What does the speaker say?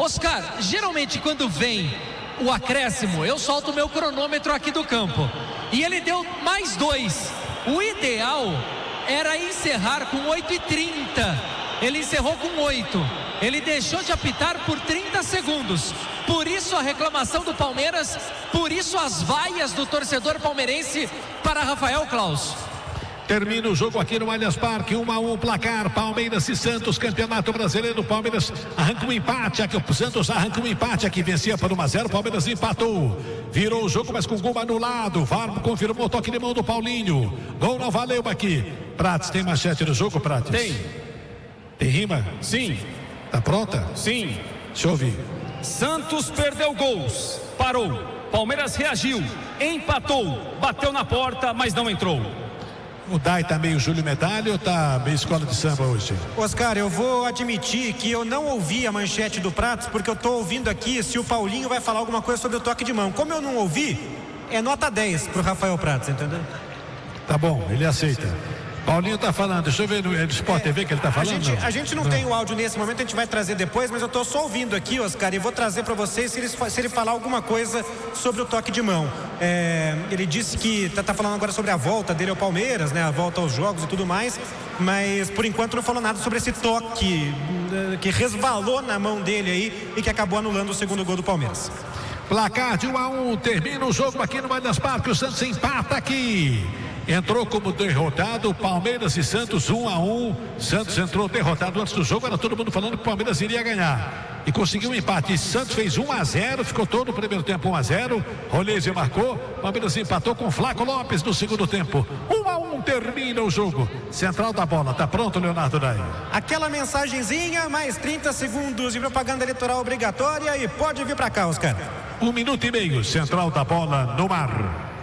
Oscar, geralmente quando vem o acréscimo, eu solto o meu cronômetro aqui do campo. E ele deu mais 2. O ideal era encerrar com 8h30. Ele encerrou com 8. Ele deixou de apitar por 30 segundos. Por isso a reclamação do Palmeiras, por isso as vaias do torcedor palmeirense para Rafael Claus. Termina o jogo aqui no Allianz Parque, 1-1 placar, Palmeiras e Santos, Campeonato Brasileiro. Palmeiras arranca um empate aqui, o Santos arranca um empate aqui, vencia por 1-0, Palmeiras empatou, virou o jogo, mas com gol anulado. VAR confirmou o toque de mão do Paulinho, gol não valeu aqui. Prates, tem manchete no jogo, Prates? Tem rima? Sim. Tá pronta? Sim. Deixa eu ouvir. Santos perdeu gols, parou, Palmeiras reagiu, empatou, bateu na porta, mas não entrou. O Dai tá meio Júlio Medalha ou tá meio escola de samba hoje? Oscar, eu vou admitir que eu não ouvi a manchete do Pratos, porque eu tô ouvindo aqui se o Paulinho vai falar alguma coisa sobre o toque de mão. Como eu não ouvi, é nota 10 pro Rafael Pratos, entendeu? Tá bom, ele aceita. Paulinho tá falando, deixa eu ver no Sport TV que ele tá falando. A gente não tem o áudio nesse momento, a gente vai trazer depois, mas eu tô só ouvindo aqui, Oscar, e vou trazer para vocês se ele falar alguma coisa sobre o toque de mão. Ele disse que tá falando agora sobre a volta dele ao Palmeiras, né, a volta aos jogos e tudo mais, mas por enquanto não falou nada sobre esse toque que resvalou na mão dele aí e que acabou anulando o segundo gol do Palmeiras. Placar de 1-1, termina o jogo aqui no Allianz Parque, o Santos empata aqui. Entrou como derrotado, Palmeiras e Santos 1-1. Santos entrou derrotado antes do jogo, era todo mundo falando que o Palmeiras iria ganhar. E conseguiu um empate. Santos fez 1-0, ficou todo o primeiro tempo 1-0. Roleze marcou, Palmeiras empatou com Flaco Lopes no segundo tempo. 1-1, termina o jogo. Central da bola, tá pronto, Leonardo Dai? Aquela mensagenzinha, mais 30 segundos de propaganda eleitoral obrigatória e pode vir pra cá, Oscar. 1 minuto e meio, central da bola no mar.